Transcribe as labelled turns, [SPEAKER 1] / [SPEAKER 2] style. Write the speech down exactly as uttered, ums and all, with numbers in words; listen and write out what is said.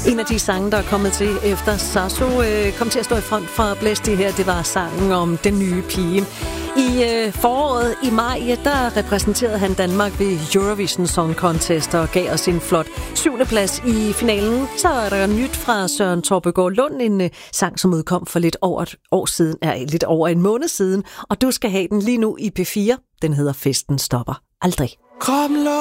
[SPEAKER 1] En af de sange, der er kommet til efter Sasso øh, kom til at stå i front for Blæsti her, det var sangen om den nye pige. I øh, foråret i maj, ja, der repræsenterede han Danmark ved Eurovision Song Contest og gav os en flot syvende plads i finalen. Så er der nyt fra Søren Torpegaard Lund, en øh, sang, som udkom for lidt over et år siden, er lidt over en måned siden, og du skal have den lige nu i P fire. Den hedder Festen stopper aldrig.
[SPEAKER 2] Kom,